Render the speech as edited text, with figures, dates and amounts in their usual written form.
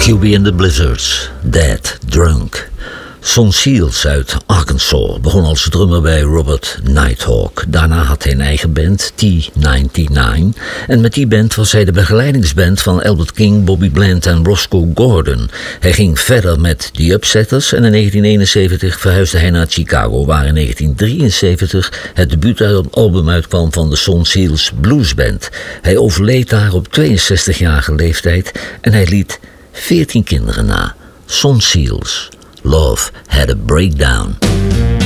QB and the Blizzards, Dead Drunk. Son Seals uit Arkansas begon als drummer bij Robert Nighthawk. Daarna had hij een eigen band, T99. En met die band was hij de begeleidingsband van Albert King, Bobby Bland en Roscoe Gordon. Hij ging verder met The Upsetters en in 1971 verhuisde hij naar Chicago, waar in 1973 het debuutalbum uitkwam van de Son Seals Bluesband. Hij overleed daar op 62-jarige leeftijd en hij liet 14 kinderen na. Son Seals. Love had a breakdown.